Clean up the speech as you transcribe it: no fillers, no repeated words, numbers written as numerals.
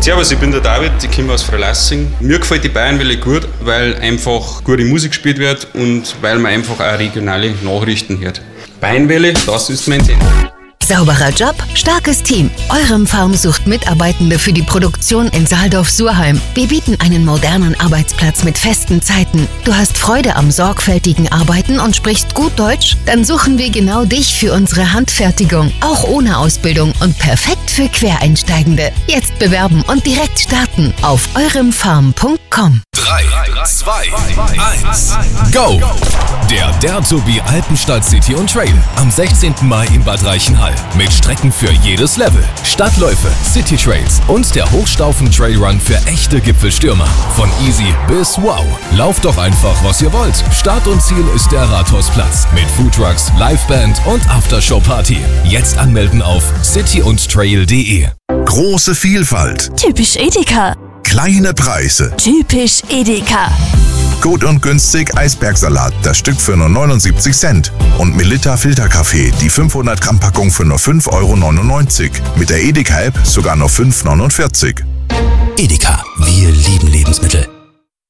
Servus, ich bin der David, ich komme aus Freilassing. Mir gefällt die Bayernwelle gut, weil einfach gute Musik gespielt wird und weil man einfach auch regionale Nachrichten hört. Bayernwelle, das ist mein Sinn. Sauberer Job, starkes Team. Eurem Farm sucht Mitarbeitende für die Produktion in Sahldorf-Surheim. Wir bieten einen modernen Arbeitsplatz mit festen Zeiten. Du hast Freude am sorgfältigen Arbeiten und sprichst gut Deutsch? Dann suchen wir genau dich für unsere Handfertigung. Auch ohne Ausbildung und perfekt für Quereinsteigende. Jetzt bewerben und direkt starten auf euremfarm.com. 3, 2, 1, go! Der Dertobi Alpenstadt City und Trail am 16. Mai in Bad Reichenhall. Mit Strecken für jedes Level, Stadtläufe, City Trails und der Hochstaufen Trailrun für echte Gipfelstürmer. Von easy bis wow. Lauft doch einfach, was ihr wollt. Start und Ziel ist der Rathausplatz mit Foodtrucks, Liveband und Aftershow-Party. Jetzt anmelden auf cityundtrail.de. Große Vielfalt. Typisch Edeka. Kleine Preise. Typisch Edeka. Gut und günstig Eisbergsalat, das Stück für nur 79 Cent. Und Melitta Filterkaffee, die 500 Gramm Packung für nur 5,99 €. Mit der Edeka-App sogar nur 5,49 €. Edeka, wir lieben Lebensmittel.